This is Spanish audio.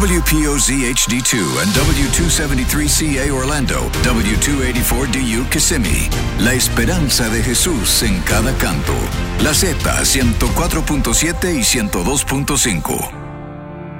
WPOZ HD2 and W273CA Orlando, W284DU Kissimmee. La esperanza de Jesús en cada canto. La Z 104.7 y 102.5.